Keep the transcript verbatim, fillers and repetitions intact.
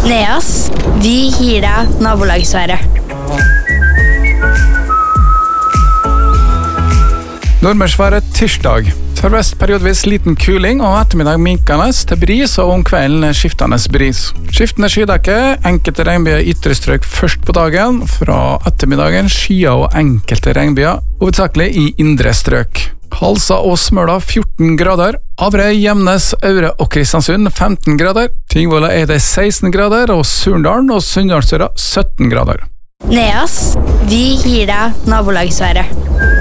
Neas, vi gir deg nabolagsværet. Nordmørsværet tirsdag. Sørvest periodvis liten kuling og ettermiddag minkende til bris og om kvelden skiftende bris. Skiftende skydekke, enkelte regnbyer i ytre strøk først på dagen, fra ettermiddagen skyer og enkelte regnbyer, hovedsakelig i indre strøk. Halsa og Smøla fjorten grader, Averøy, Gjemnes, Aure og Kristiansund femten grader, Tingvoll er det seksten grader og Surndalen og Sunndalsøra sytten grader. Neas, vi gir deg nabolagsværet.